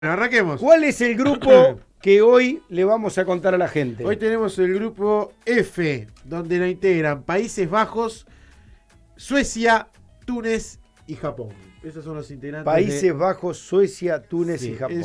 Arranquemos. ¿Cuál es el grupo que hoy le vamos a contar a la gente? Hoy tenemos el grupo F, donde lo integran Países Bajos, Suecia, Túnez y Japón. Esos son los integrantes. Países Bajos, Suecia, Túnez y Japón.